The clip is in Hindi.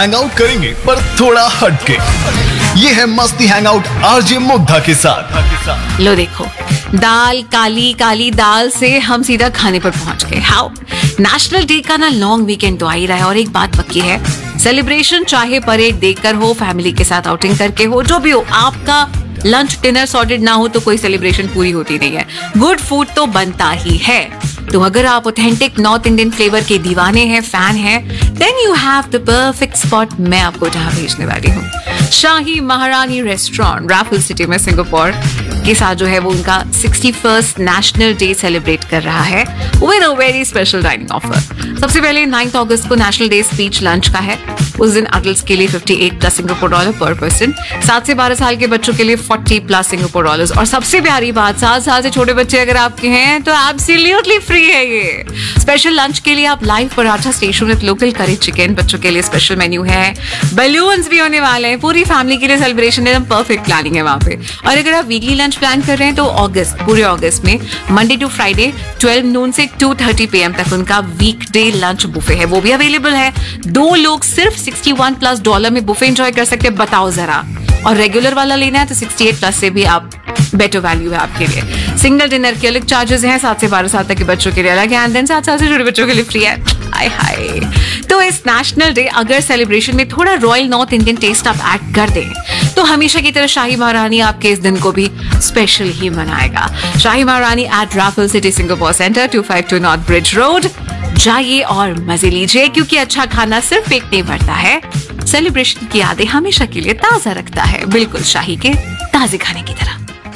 हैंग आउट करेंगे पर थोड़ा हटके। ये है मस्ती हैंग आउट आरजे मुग्धा के साथ। लो देखो, दाल काली काली दाल से हम सीधा खाने पर पहुंच गए। हाउ नेशनल डे का ना लॉन्ग वीकेंड तो आ ही रहा है और एक बात पक्की है, सेलिब्रेशन चाहे परेड देखकर हो, फैमिली के साथ आउटिंग करके हो, जो भी हो, आपका लंच डिनर सॉर्टेड ना हो तो कोई सेलिब्रेशन पूरी होती नहीं है। गुड फूड तो बनता ही है। तो अगर आप ऑथेंटिक नॉर्थ इंडियन फ्लेवर के दीवाने हैं, फैन हैं, then you have the perfect spot मैं आपको जहां भेजने वाली हूँ। शाही महारानी रेस्टोरेंट रैफल सिटी में सिंगापुर के साथ जो है वो उनका 61st नेशनल डे सेलिब्रेट कर रहा है with a very special dining offer. सबसे पहले 9 अगस्त को नेशनल डे स्पीच लंच का है। उस दिन अडल्ट्स के लिए $58+ सिंगापुर डॉलर पर पर्सन, 7 से 12 साल के बच्चों के लिए $40+ सिंगापुर डॉलर्स। और सबसे प्यारी बात, 7 साल से छोटे बच्चे अगर आपके हैं तो एब्सोल्युटली फ्री है ये। स्पेशल लंच के लिए आप live paratha station with local curry chicken, बच्चों के लिए स्पेशल मेन्यू है, बलून्स भी होने वाले हैं, पूरी फैमिली के लिए सेलिब्रेशन एकदम परफेक्ट प्लानिंग है वहां पे। और अगर आप वीकली लंच प्लान कर रहे हैं तो पूरे अगस्त में मंडे टू फ्राइडे 12 नून से 2:30 PM तक उनका वीकडे लंच बुफे है, वो भी अवेलेबल है। 2 लोग सिर्फ $61+ डॉलर में बुफे एंजॉय कर सकते हैं, बताओ जरा। और रेगुलर वाला लेना है तो 68+ से भी आप बेटर वैल्यू है आपके लिए। सिंगल डिनर के अलग चार्जेस हैं, 7 से 12 साल तक के बच्चों के लिए अलग है, एंड देन 7 साल से छोटे बच्चों के लिए फ्री है। हाय हाय। तो इस नेशनल डे अगर सेलिब्रेशन में थोड़ा रॉयल नॉर्थ इंडियन टेस्ट आप ऐड कर दें तो हमेशा की तरह शाही महारानी आपके इस दिन को भी स्पेशल ही मनाएगा। शाही महारानी eight raffle city Singapore centre, 252 north bridge road. जाइए और मजे लीजिए, क्योंकि अच्छा खाना सिर्फ पेट नहीं भरता है, सेलिब्रेशन की यादें हमेशा के लिए ताजा रखता है, बिल्कुल शाही के ताजे खाने की तरह।